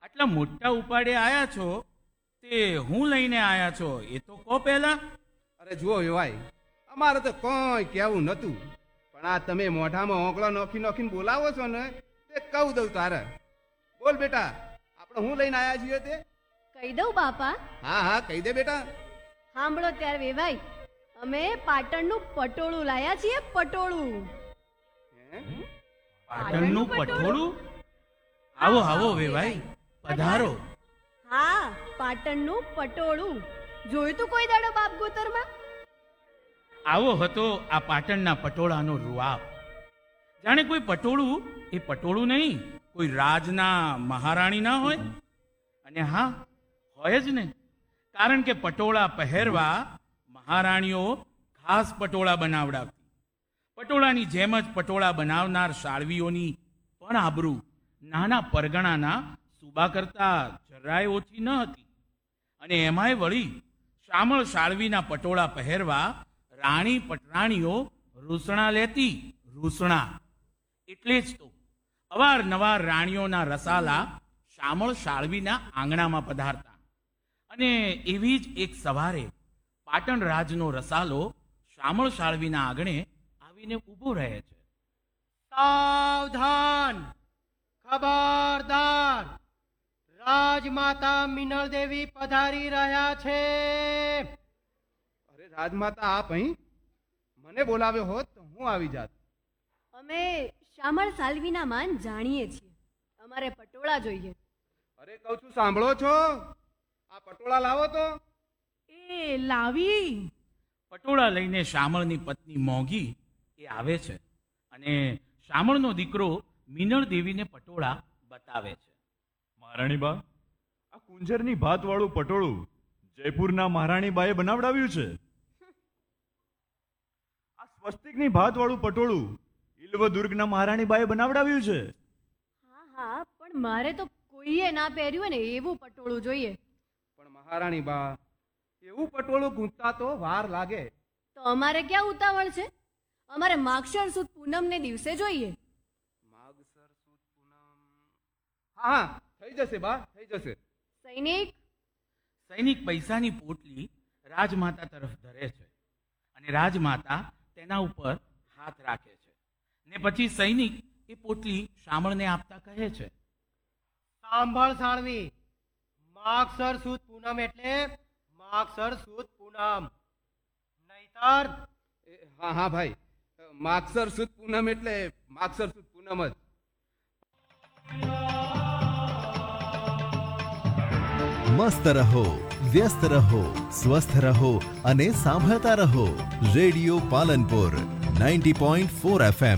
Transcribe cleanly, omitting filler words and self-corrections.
આટલા મોટા ઉપાડે આયા છો તે હું લઈને આયા છો એ તો કહો પહેલા. અરે જુઓ વેવાઈ, અમારે તો કોઈ કહેવું નતું, પણ આ તમે મોઢામાં ઓંકળો નોખીને બોલાવો છો ને તે કહું દઉં તારે. બોલ બેટા, આપણે હું લઈને આયા છીએ તે? કહી દઉં બાપા? હા હા કહી દે બેટા. સાંભળો ત્યારે વેવાઈ, અમે પાટણનું પટોળું લાયા છીએ. પટોળું. હે? પાટણનું પટોળું? આવો આવો વેવાઈ, પધારો. હા, પાટણનું પટોળું. જોયું તું કોઈ દાડો બાપ ગોતરમાં? આવો હતો આ પાટણના પટોળાનો રૂઆબ. જાણે કોઈ પટોળું એ પટોળું નહીં, કોઈ રાજના મહારાણી ના હોય. અને હા, હોય જ ને, કારણ કે પટોળા પહેરવા મહારાણીઓ ખાસ પટોળા બનાવડાવતી. પટોળાની જેમ જ પટોળા બનાવનાર શાળવીઓની પણ આબરૂ નાના પરગણાના સુબા કરતા જરાય ઓછી ન હતી. અને એમાંય વળી શામળ શાળવીના પટોળા પહેરવા રાણી પટરાણીઓ રૂસણા લેતી. રૂસણા એટલે જ તો અવારનવાર રાણીઓના રસાલા શામળ શાળવીના આંગણામાં પધારતા. અને એવી જ એક સવારે પાટણ રાજનો રસાલો શામળ શાળવીના આંગણે આવીને ઊભો રહે છે. સાવધાન, ખબરદાર, રાજમાતા મિનળ દેવી પધારી રહ્યા છે. અરે રાજમાતા આપ અહીં? મને બોલાવ્યો હોત તો હું આવી જાત. અમે શામળ સાલવીના માન જાણીએ છીએ. અમારે પટોળા જોઈએ. અરે કહું છું, સાંભળો છો? આ પટોળા લાવો તો. એ લાવી. પટોળા લઈને શામળની પત્ની મોંઘી એ આવે છે અને શામળનો દીકરો મિનળ દેવીને પટોળા બતાવે છે. મહારાણી બા, આ કુંજરની ભાતવાળું પટોળું જયપુરના મહારાણી બાએ બનાવડાવ્યું છે. આ સ્વસ્તિકની ભાતવાળું પટોળું ઇલ્વદુર્ગના મહારાણી બાએ બનાવડાવ્યું છે. હા હા, પણ મારે તો કોઈએ ના પહેર્યું હોય ને એવું પટોળું જોઈએ. પણ મહારાણી બા, એવું પટોળું ગૂંથતા તો વાર લાગે. તો અમારે ક્યાં ઉતાવળ છે? અમારે માગશર સુદ પૂનમને દિવસે જોઈએ. માગસર સુદ પૂનમ. હા હા, થઈ જશે બા, થઈ જશે. સૈનિક. સૈનિક પૈસાની પોટલી રાજમાતા તરફ ધરે છે અને રાજમાતા તેના ઉપર હાથ રાખે છે. ને પછી સૈનિક એ પોટલી શામળને આપતા કહે છે, સાંભળ સાળવી, માગસર સુદ પૂનમ એટલે માગસર સુદ પૂનમ, નહીતર હા હા ભાઈ, માગસર સુદ પૂનમ એટલે માગસર સુદ પૂનમ જ. મસ્ત રહો, વ્યસ્ત રહો, સ્વસ્થ રહો અને સાંભળતા રહો. Radio Palanpur 90.4 FM.